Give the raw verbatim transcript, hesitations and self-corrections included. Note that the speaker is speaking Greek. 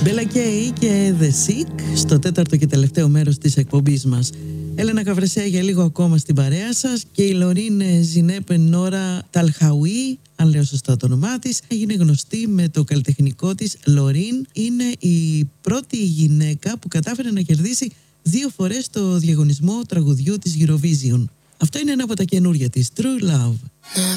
Bella K και The Sick στο τέταρτο και τελευταίο μέρος της εκπομπής μας. Έλενα Καβρεσέα για λίγο ακόμα στην παρέα σας και η Λωρίν Ζινέπ Νόρα Ταλχαουί, αν λέω σωστά το όνομά της, έγινε γνωστή με το καλλιτεχνικό της Λωρίν. Είναι η πρώτη γυναίκα που κατάφερε να κερδίσει δύο φορές το διαγωνισμό τραγουδιού της Eurovision. Αυτό είναι ένα από τα καινούρια της, True Love.